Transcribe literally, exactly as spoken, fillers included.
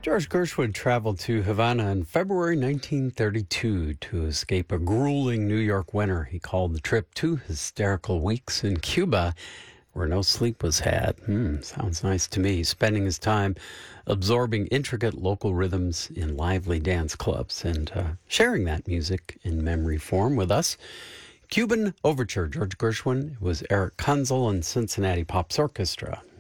George Gershwin traveled to Havana in February nineteen thirty-two to escape a grueling New York winter. He called the trip two hysterical weeks in Cuba where no sleep was had. Hmm, sounds nice to me. Spending his time absorbing intricate local rhythms in lively dance clubs and uh, sharing that music in memory form with us. Cuban Overture, George Gershwin, was Eric Kunzel and Cincinnati Pops Orchestra.